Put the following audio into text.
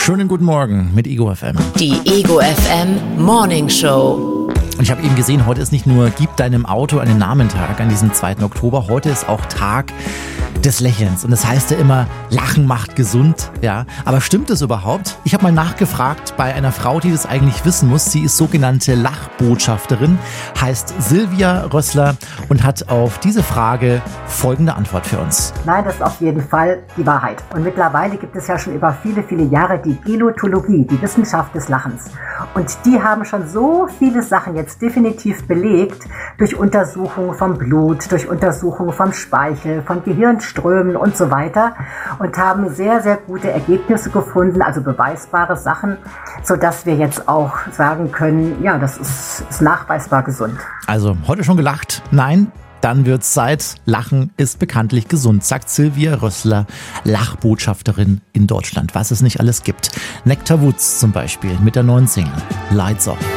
Schönen guten Morgen mit Ego FM. Die Ego FM Morning Show. Und ich habe eben gesehen, heute ist nicht nur Gib deinem Auto einen Namentag an diesem 2. Oktober, heute ist auch Tag des Lächelns. Und das heißt ja immer, Lachen macht gesund, ja. Aber stimmt das überhaupt? Ich habe mal nachgefragt bei einer Frau, die das eigentlich wissen muss. Sie ist sogenannte Lachbotschafterin, heißt Silvia Rössler und hat auf diese Frage folgende Antwort für uns. Nein, das ist auf jeden Fall die Wahrheit. Und mittlerweile gibt es ja schon über viele, viele Jahre die Gelotologie, die Wissenschaft des Lachens. Und die haben schon so viele Sachen jetzt definitiv belegt, durch Untersuchungen vom Blut, durch Untersuchungen vom Speichel, von Gehirnströmen und so weiter und haben sehr, sehr gute Ergebnisse gefunden, also beweisbare Sachen, sodass wir jetzt auch sagen können, ja, das ist nachweisbar gesund. Also, heute schon gelacht? Nein? Dann wird's Zeit. Lachen ist bekanntlich gesund, sagt Silvia Rössler, Lachbotschafterin in Deutschland. Was es nicht alles gibt. Nectar Woods zum Beispiel mit der neuen Single Lights Off.